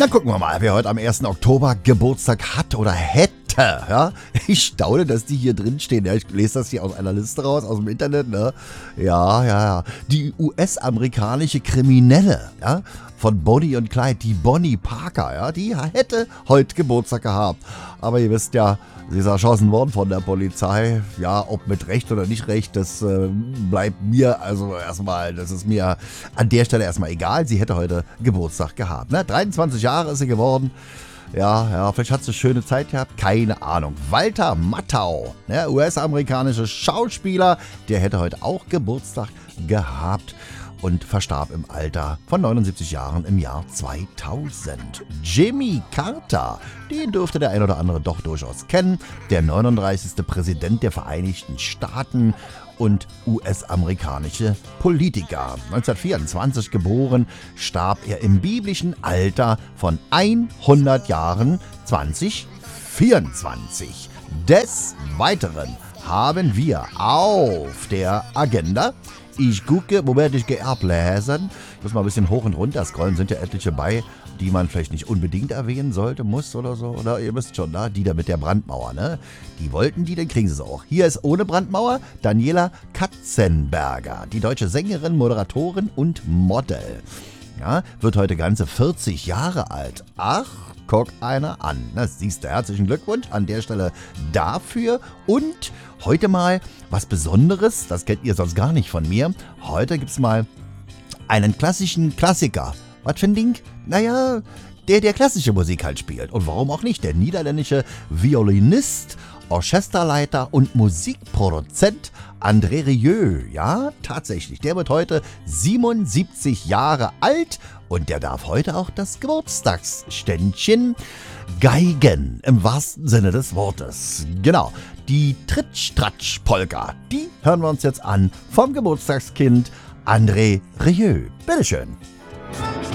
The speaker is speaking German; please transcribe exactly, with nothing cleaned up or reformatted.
Na, gucken wir mal, wer heute am ersten Oktober Geburtstag hat oder hätte. Ja? Ich staune, dass die hier drin stehen. Ja, ich lese das hier aus einer Liste raus, aus dem Internet. Ne? Ja, ja, ja. Die U S-amerikanische Kriminelle, ja, von Bonnie und Clyde, die Bonnie Parker, ja, die hätte heute Geburtstag gehabt. Aber ihr wisst ja, sie ist erschossen worden von der Polizei. Ja, ob mit Recht oder nicht Recht, das äh, bleibt mir also erstmal, das ist mir an der Stelle erstmal egal. Sie hätte heute Geburtstag gehabt. Ne? dreiundzwanzig Jahre ist sie geworden. Ja, ja, vielleicht hat sie eine schöne Zeit gehabt, keine Ahnung. Walter Matthau, ne, U S-amerikanischer Schauspieler, der hätte heute auch Geburtstag gehabt und verstarb im Alter von neunundsiebzig Jahren im Jahr zweitausend. Jimmy Carter, den dürfte der ein oder andere doch durchaus kennen, der neununddreißigste Präsident der Vereinigten Staaten und U S-amerikanische Politiker. neunzehnhundertvierundzwanzig geboren, starb er im biblischen Alter von hundert Jahren zweitausendvierundzwanzig. Des Weiteren haben wir auf der Agenda, ich gucke, wo werde ich geerblesen? Ich muss mal ein bisschen hoch und runter scrollen, sind ja etliche bei, die man vielleicht nicht unbedingt erwähnen sollte, muss oder so. Oder ihr wisst schon, da, die da mit der Brandmauer, ne? Die wollten die, dann kriegen sie es auch. Hier ist ohne Brandmauer Daniela Katzenberger, die deutsche Sängerin, Moderatorin und Model. Ja, wird heute ganze vierzig Jahre alt. Ach, guck einer an. Das siehst du, herzlichen Glückwunsch an der Stelle dafür. Und heute mal was Besonderes, das kennt ihr sonst gar nicht von mir. Heute gibt's mal einen klassischen Klassiker. Was für ein Ding? Naja, der, der klassische Musik halt spielt. Und warum auch nicht? Der niederländische Violinist, Orchesterleiter und Musikproduzent André Rieu. Ja, tatsächlich. Der wird heute siebenundsiebzig Jahre alt und der darf heute auch das Geburtstagsständchen geigen. Im wahrsten Sinne des Wortes. Genau. Die Tritsch-Tratsch-Polka, die hören wir uns jetzt an vom Geburtstagskind André Rieu. Bitteschön.